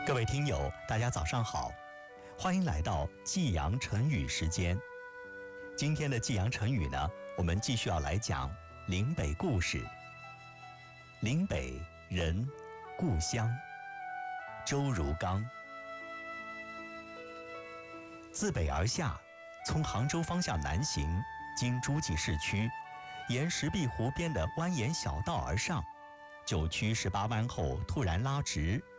各位听友，大家早上好，欢迎来到济阳成语时间。今天的济阳成语呢，我们继续要来讲岭北故事。岭北人，故乡。周如刚。自北而下，从杭州方向南行，经诸暨市区，沿石壁湖边的蜿蜒小道而上，9曲18弯后突然拉直，